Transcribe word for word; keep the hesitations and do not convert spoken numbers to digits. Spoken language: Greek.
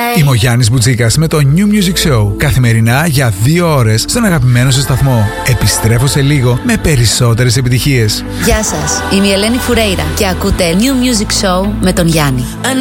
Είμαι ο Γιάννης Μπουτζίκας με το New Music Show. Καθημερινά για δύο ώρες στον αγαπημένο σου σταθμό. Επιστρέφω σε λίγο με περισσότερες επιτυχίες. Γεια σας, είμαι η Ελένη Φουρέιρα και ακούτε New Music Show με τον Γιάννη.